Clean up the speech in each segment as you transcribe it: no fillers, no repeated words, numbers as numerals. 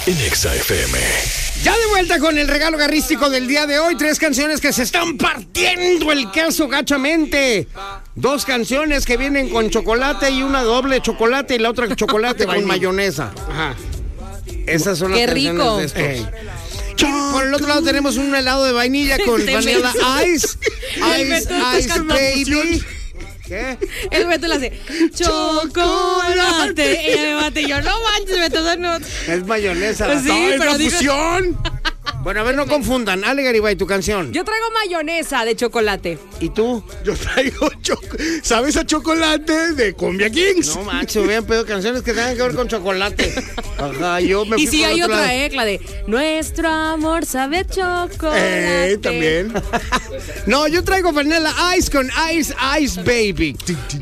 en Exa FM. Ya de vuelta con el regalo garrístico del día de hoy. 3 canciones que se están partiendo el queso gachamente. 2 canciones que vienen con chocolate y una doble chocolate y la otra chocolate con mayonesa. Ajá. Esas son las canciones rico. de estos. Por el otro lado tenemos un helado de vainilla con Vanilla Ice. Ice Baby. ¿Qué? El Beto le hace chocolate. Ella me bate y yo, no manches, Beto, no. Es mayonesa. Pues sí, ¡Es pero la fusión! Bueno, a ver, no confundan. Ale Garibay, tu canción. Yo traigo mayonesa de chocolate. ¿Y tú? Yo traigo ¿sabes a chocolate de Cumbia Kings? No, macho, hubieran pedido canciones que tengan que ver con chocolate. Ajá, yo me fui Y sí, por hay otro otra, lado. la de nuestro amor sabe a chocolate. También. No, yo traigo Vanilla Ice con Ice Baby.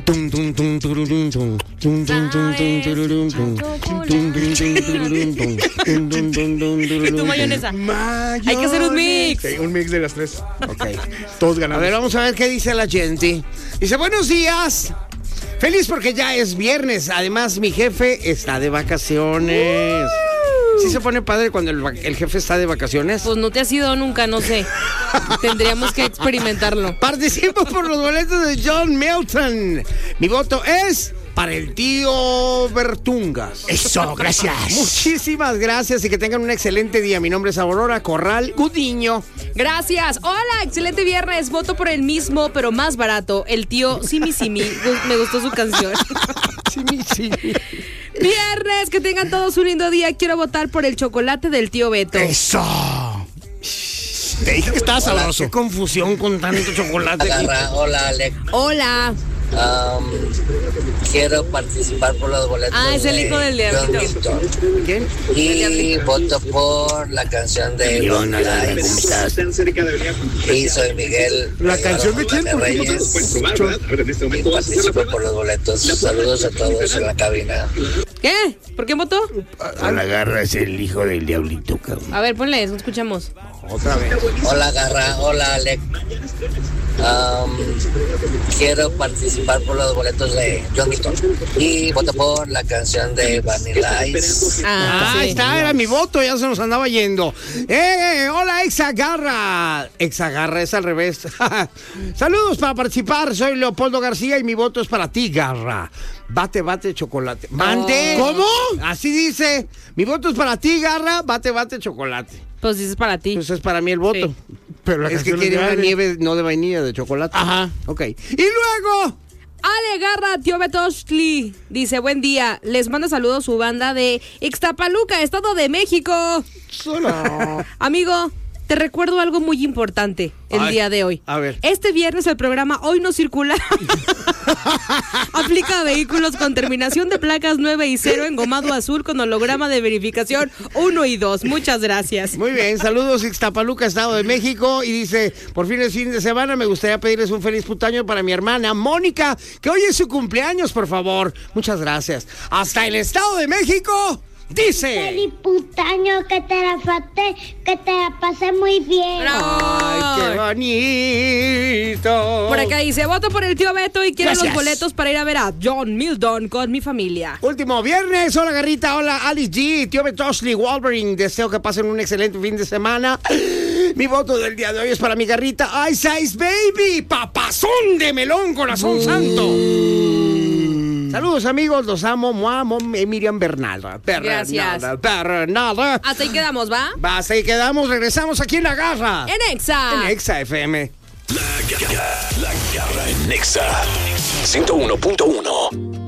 Y tu mayonesa. Hay que hacer un mix. Sí, un mix de las 3. Ok. Todos A ganamos. ver, vamos a ver qué dice la gente. Dice, buenos días. Feliz porque ya es viernes. Además, mi jefe está de vacaciones. ¿Sí se pone padre cuando el jefe está de vacaciones? Pues no te has ido nunca, no sé. Tendríamos que experimentarlo. Participo por los boletos de John Milton. Mi voto es para el tío Bertungas. Eso, gracias. Muchísimas gracias y que tengan un excelente día. Mi nombre es Aurora Corral Gudiño. Gracias. Hola, excelente viernes. Voto por el mismo, pero más barato. El tío Simi Simi. Me gustó su canción. Sí. Viernes, que tengan todos un lindo día. Quiero votar por el chocolate del tío Beto. Eso. Te dije que estaba sabroso. Qué confusión con tanto chocolate. Hola, Alex. Hola. Quiero participar por los boletos. Es el hijo del John diablito. Milton. ¿Quién? Y voto por la canción de Vanilla Ice. Y soy Miguel. ¿La canción de quién? ¿Por qué no Reyes. Y participo por los boletos. Saludos a todos en la cabina. ¿Qué? ¿Por qué votó? La garra es el hijo del diablito, cabrón. A ver, ponle, no escuchamos. Otra vez. Hola, Garra. Hola, Alex. Quiero participar por los boletos de John Milton. Y voto por la canción de Vanilla Ice. Ahí está, era mi voto, ya se nos andaba yendo. Hola, Exagarra. Exagarra es al revés. Saludos para participar, soy Leopoldo García y mi voto es para ti, Garra. Bate, chocolate. ¡Mande! ¿Cómo? Así dice. Mi voto es para ti, Garra. Bate, chocolate. Pues dices para ti. Pues es para mí el voto. Sí. Pero la Es que canción quiere una de- nieve, no de vainilla, de chocolate. Ajá. Ok. Y luego... Ale Garra, tío Betoshli, dice, buen día, les manda saludos su banda de Ixtapaluca, Estado de México. Solo. Amigo, te recuerdo algo muy importante el Ay, día de hoy. a ver. Este viernes el programa Hoy No Circula aplica a vehículos con terminación de placas 9 y 0 engomado azul con holograma de verificación 1 y 2. Muchas gracias. Muy bien, saludos Ixtapaluca, Estado de México. Y dice, por fin es fin de semana, me gustaría pedirles un feliz putaño para mi hermana Mónica, que hoy es su cumpleaños, por favor. Muchas gracias. Hasta el Estado de México, dice... Feliz putaño, que te la pasé muy bien. ¡Ay, qué bonito! Por acá dice, voto por el tío Beto y quiero los Gracias. boletos para ir a ver a John Milton con mi familia. Último viernes, hola Garrita, hola Alice G, tío Betoshli, Wolverine, deseo que pasen un excelente fin de semana. Mi voto del día de hoy es para mi Garrita, Ice Baby, papazón de melón, corazón santo. Saludos amigos, los amo, Miriam Bernalda. Gracias. Bernalda. Hasta ahí quedamos, ¿va? Basta y quedamos, regresamos aquí en La Garra. En Exa. En Exa FM. La Garra en Exa 101.1.